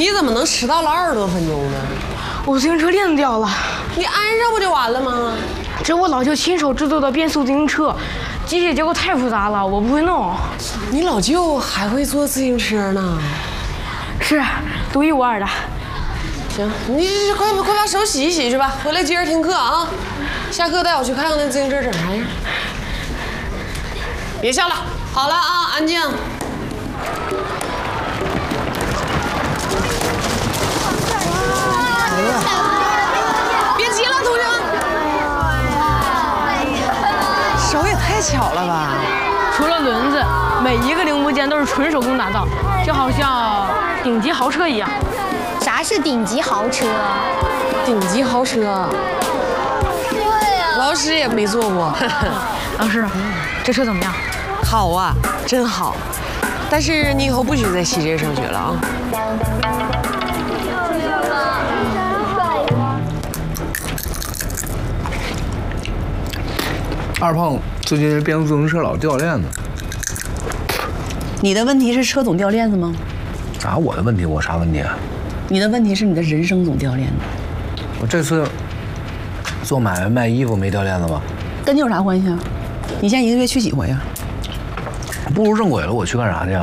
你怎么能迟到了20多分钟呢？ 我自行车链子掉了， 你安上不就完了吗？ 这我老舅亲手制作的变速自行车，机械结构太复杂了，我不会弄。 你老舅还会坐自行车呢？ 是，独一无二的。 行，你快把手洗一洗去吧，回来接着听课啊。下课带我去看看那自行车整啥样。别笑了，好了啊，安静。别急了，同学们。手也太巧了吧！ 除了轮子，每一个零部件都是纯手工打造，就好像顶级豪车一样。 啥是顶级豪车？ 顶级豪车， 对呀， 老师也没坐过。 老师，这车怎么样？ 好啊，真好。但是你以后不许再骑这个上学了啊！ 二胖最近这变速自行车老掉链子。 你的问题是车总掉链子吗？ 啊，我的问题，我啥问题啊？ 你的问题是你的人生总掉链子。 我这次做买卖卖衣服没掉链子吗？ 跟你有啥关系啊？你现在一个月去几回呀？ 步入正轨了，我去干啥去啊？